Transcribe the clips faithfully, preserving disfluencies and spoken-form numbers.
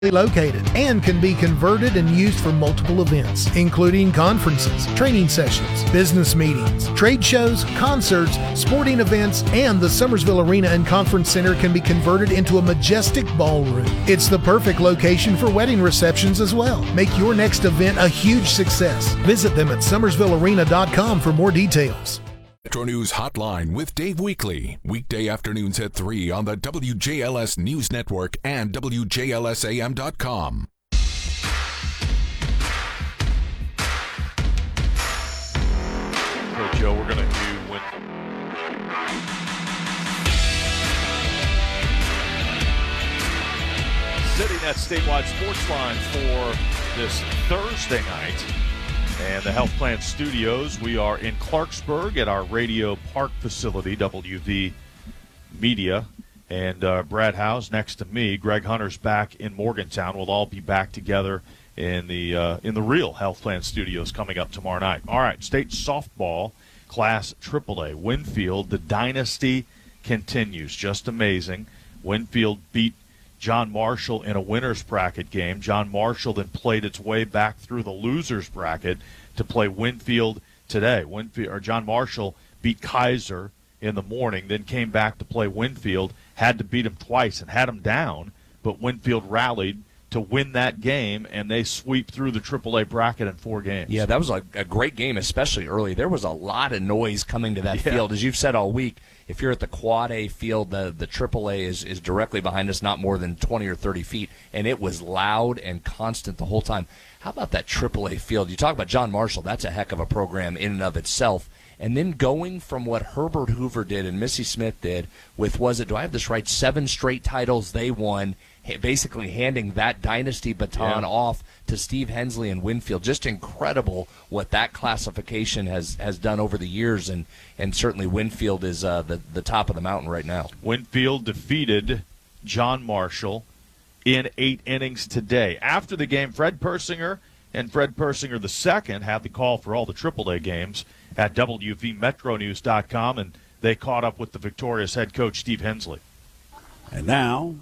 located and can be converted and used for multiple events, including conferences, training sessions, business meetings, trade shows, concerts, sporting events, and the Summersville Arena and Conference Center can be converted into a majestic ballroom. It's the perfect location for wedding receptions as well. Make your next event a huge success. Visit them at summersville arena dot com for more details. Metro News Hotline with Dave Weekley. Weekday afternoons at three on the W J L S News Network and W J L S A M dot com. So, Joe, we're going to do when... Sitting at Statewide Sports Line for this Thursday night. And the Health Plan Studios, we are in Clarksburg at our Radio Park facility, W V Media. And uh, Brad Howes next to me. Greg Hunter's back in Morgantown. We'll all be back together in the uh, in the real Health Plan Studios coming up tomorrow night. All right, state softball, Class triple A. Winfield, the dynasty continues. Just amazing. Winfield beat John Marshall in a winner's bracket game. John Marshall then played its way back through the loser's bracket to play Winfield today. Winfield, or John Marshall beat Kaiser in the morning, then came back to play Winfield, had to beat him twice and had him down, but Winfield rallied to win that game, and they sweep through the triple A bracket in four games. Yeah, that was a, a great game, especially early. There was a lot of noise coming to that Yeah. field. As you've said all week, if you're at the Quad A field, the, the triple A is, is directly behind us, not more than twenty or thirty feet, and it was loud and constant the whole time. How about that triple A field? You talk about John Marshall. That's a heck of a program in and of itself. And then going from what Herbert Hoover did and Missy Smith did with, was it, do I have this right, seven straight titles they won, basically handing that dynasty baton yeah. off to Steve Hensley and Winfield. Just incredible what that classification has, has done over the years, and, and certainly Winfield is uh, the, the top of the mountain right now. Winfield defeated John Marshall in eight innings today. After the game, Fred Persinger and Fred Persinger the second had the call for all the triple A games at W V metro news dot com, and they caught up with the victorious head coach Steve Hensley. And now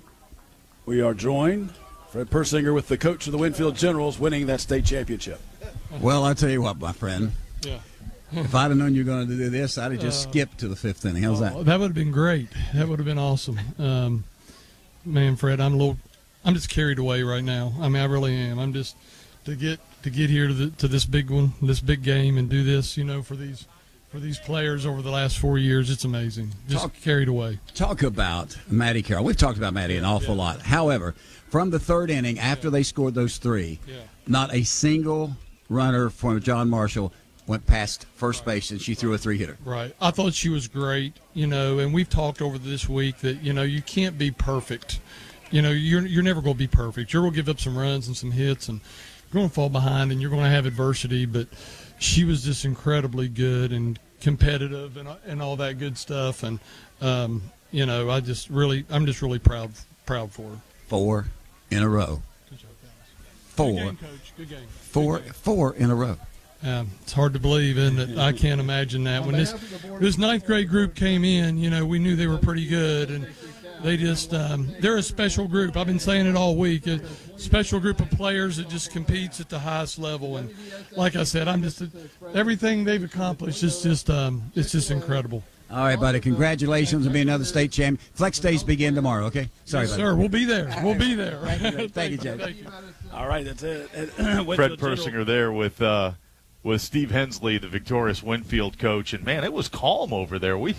we are joined, Fred Persinger with the coach of the Winfield Generals winning that state championship. Well, I'll tell you what, my friend. Yeah. If I'd have known you were going to do this, I'd have just Uh, skipped to the fifth inning. How's that? Oh, that would have been great. That would have been awesome. Um, man, Fred, I'm a little, I'm just carried away right now. I mean, I really am. I'm just to get to get here to the, to this big one, this big game, and do this, you know, for these for these players over the last four years. It's amazing. Just Talk, carried away. Talk about Maddie Carroll. We've talked about Maddie an awful yeah. lot. However, from the third inning, after Yeah. they scored those three, Yeah. not a single runner from John Marshall went past first base, and she threw a three-hitter. Right. I thought she was great, you know, and we've talked over this week that, you know, you can't be perfect. You know, you're you're never going to be perfect. You're going to give up some runs and some hits, and you're going to fall behind, and you're going to have adversity. But she was just incredibly good and competitive and and all that good stuff. And, um, you know, I just really – I'm just really proud proud for her. Four in a row. Good job, guys. Four. Good game, Coach. Good game. Four, Good game. four in a row. Um, it's hard to believe, isn't it? I can't imagine that. When this this ninth grade group came in, you know, we knew they were pretty good, and they just um, they're a special group. I've been saying it all week. A special group of players that just competes at the highest level. And like I said, I'm just everything they've accomplished is just um, it's just incredible. All right, buddy. Congratulations on being another state champion. Flex days begin tomorrow, okay? Sorry, Yes, buddy. sir. We'll be there. We'll be there. Thank you, Thank you, Jay. Thank you. All right, that's it. Fred Persinger there with uh, with Steve Hensley, the victorious Winfield coach, and man, it was calm over there. We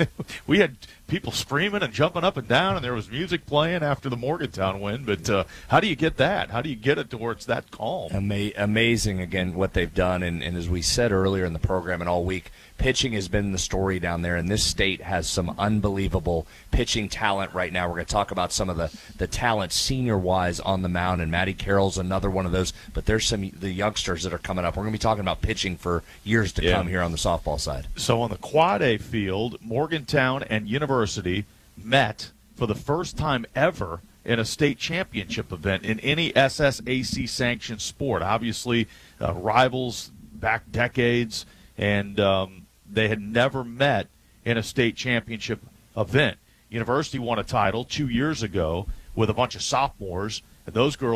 we had people screaming and jumping up and down, and there was music playing after the Morgantown win. But uh, how do you get that? How do you get it to where it's that calm? Ama- amazing, again, what they've done. And, and as we said earlier in the program and all week, pitching has been the story down there, and this state has some unbelievable pitching talent right now. We're going to talk about some of the, the talent senior-wise on the mound, and Maddie Carroll's another one of those. But there's some the youngsters that are coming up. We're going to be talking about pitching for years to Yeah. come here on the softball side. So on the Quad A field, Morgantown and University met for the first time ever in a state championship event in any S S A C-sanctioned sport. Obviously, uh, rivals back decades, and um, they had never met in a state championship event. University won a title two years ago with a bunch of sophomores And those girls